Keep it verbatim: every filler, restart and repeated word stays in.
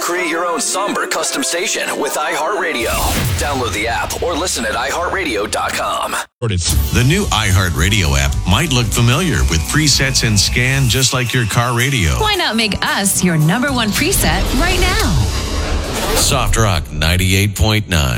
Create your own somber custom station with iHeartRadio. Download the app or listen at i heart radio dot com. The new iHeartRadio app might look familiar with presets and scan just like your car radio. Why not make us your number one preset right now? Soft Rock ninety-eight point nine.